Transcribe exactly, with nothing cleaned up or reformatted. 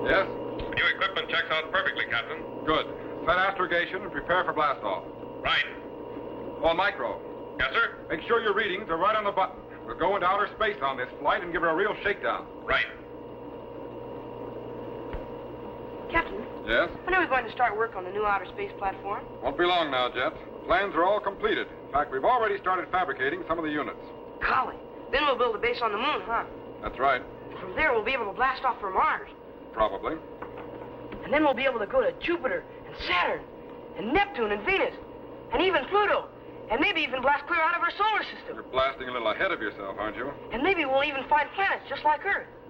Yes? The new equipment checks out perfectly, Captain. Good. Set astrogation and prepare for blastoff. Right. On Micro. Yes, sir? Make sure your readings are right on the button. We'll go into outer space on this flight and give her a real shakedown. Right. Captain? Yes? When are we going to start work on the new outer space platform? Won't be long now, Jet. Plans are all completed. In fact, we've already started fabricating some of the units. Golly. Then we'll build a base on the moon, huh? That's right. And from there, we'll be able to blast off for Mars. Probably. And then we'll be able to go to Jupiter and Saturn and Neptune and Venus and even Pluto. And maybe even blast clear out of our solar system. You're blasting a little ahead of yourself, aren't you? And maybe we'll even find planets just like Earth.